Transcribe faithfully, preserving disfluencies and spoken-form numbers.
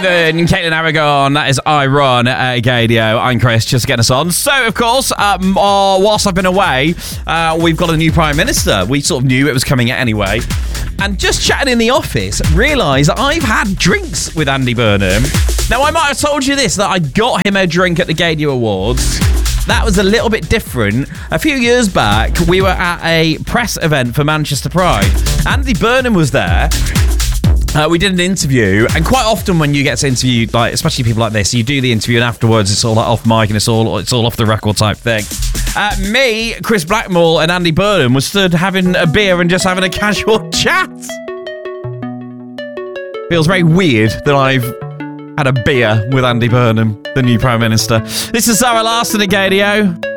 Stephen, Caitlin Aragon, that is Iron at Gadio. I'm Chris, just getting us on. So, of course, um, uh, whilst I've been away, uh, we've got a new Prime Minister. We sort of knew it was coming anyway. And just chatting in the office, realised I've had drinks with Andy Burnham. Now, I might have told you this, that I got him a drink at the Gadio Awards. That was a little bit different. A few years back, we were at a press event for Manchester Pride. Andy Burnham was there. Uh, we did an interview, and quite often when you get to interview, like especially people like this, you do the interview and afterwards it's all like off mic and it's all it's all off the record type thing. Uh, me, Chris Blackmore, and Andy Burnham were stood having a beer and just having a casual chat. Feels very weird that I've had a beer with Andy Burnham, the new Prime Minister. This is Zara Larsson at Gadio.